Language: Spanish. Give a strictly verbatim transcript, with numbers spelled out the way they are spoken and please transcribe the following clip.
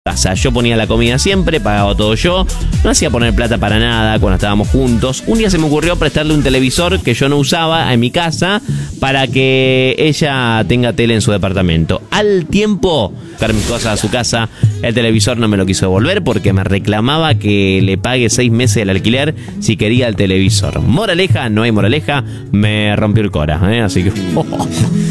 casa. Yo ponía la comida siempre, pagaba todo yo, no hacía poner plata para nada cuando estábamos juntos. Un día se me ocurrió prestarle un televisor que yo no usaba en mi casa para que ella tenga tele en su departamento. Al tiempo, buscar mis cosas a su casa, el televisor no me lo quiso devolver porque me reclamaba que le pague seis meses el alquiler si quería el televisor. Moraleja, no hay moraleja, me rompió el cora, ¿eh? Así que...